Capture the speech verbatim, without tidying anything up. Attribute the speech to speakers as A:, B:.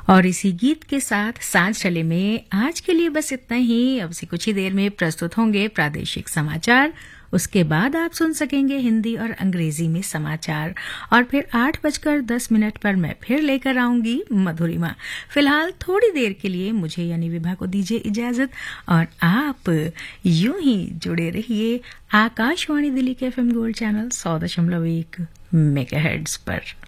A: और इसी गीत के साथ सांझ चले में आज के लिए बस इतना ही। अब से कुछ ही देर में प्रस्तुत होंगे प्रादेशिक समाचार, उसके बाद आप सुन सकेंगे हिंदी और अंग्रेजी में समाचार और फिर आठ बजकर दस मिनट पर मैं फिर लेकर आऊंगी मधुरिमा। फिलहाल थोड़ी देर के लिए मुझे यानी विभा को दीजिए इजाजत और आप यूं ही जुड़े रहिए आकाशवाणी दिल्ली के एफएम गोल्ड चैनल सौ दशमलव एक मेगाहर्ट्ज पर।